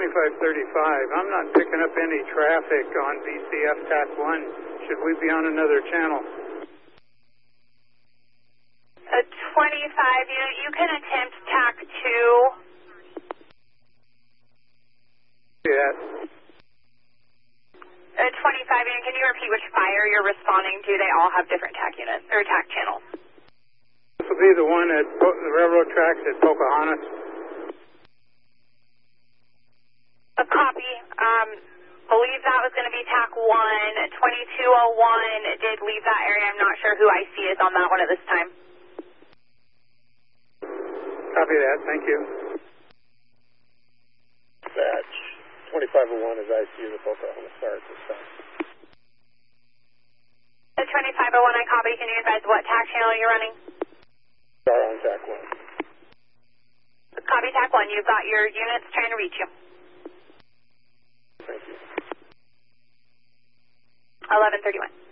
2535. I'm not picking up any traffic on VCF TAC 1. Should we be on another channel? 25, you can attempt TAC 2. Yes. 25, can you repeat which fire you're responding to? They all have different TAC units, or TAC channels. This will be the one at the railroad tracks at Pocahontas. A copy. Believe that was going to be TAC 1. 2201 did leave that area. I'm not sure who IC is on that one at this time. Copy that. Thank you. Dispatch. 2501 is IC of the Pocahontas Star at this time. 2501, I copy. Can you advise what TAC channel you're running? Star on TAC 1. Copy TAC 1. You've got your units trying to reach you. Thank you. 1131.